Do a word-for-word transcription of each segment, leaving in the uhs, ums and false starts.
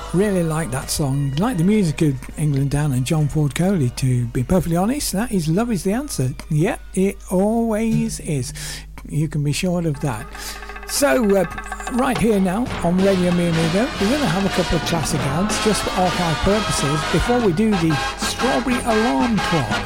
Really like that song. Like the music of England Dan and John Ford Coley, to be perfectly honest. That is Love Is the Answer. Yep, it always is. You can be sure of that. So, uh, right here now on Radio Me Amigo, we're going to have a couple of classic ads just for archive purposes before we do the Strawberry Alarm Clock.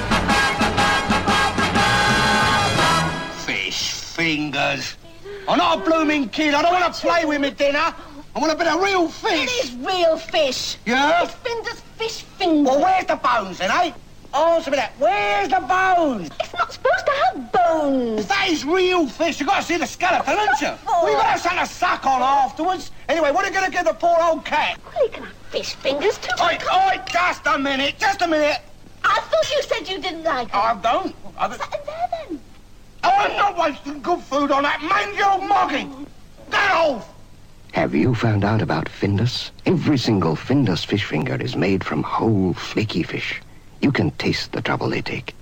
Fish fingers. I'm not a blooming kid. I don't want to play with me dinner. I want a bit of real fish. It is real fish. Yeah? It's Finder's fish fingers. Well, where's the bones then, eh? Answer me that. Where's the bones? It's not supposed to have bones. If that is real fish, you've got to see the skeleton, haven't you? Well, you've got to have something to suck on afterwards. Anyway, what are you going to give the poor old cat? Well, he can have fish fingers too. Oi, oi, just a minute, just a minute. I thought you said you didn't like them. I don't. I don't. What's that in there then? Oh, I'm not wasting good food on that mangy old mogging. Get off! Have you found out about Findus? Every single Findus fish finger is made from whole, flaky fish. You can taste the trouble they take.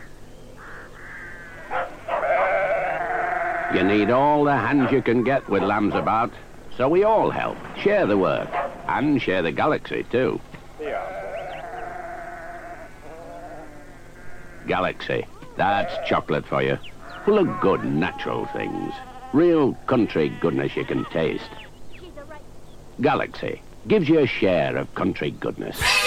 You need all the hands you can get with lambs about, so we all help, share the work, and share the galaxy, too. Galaxy, that's chocolate for you. Full of good, natural things. Real country goodness you can taste. Galaxy gives you a share of country goodness.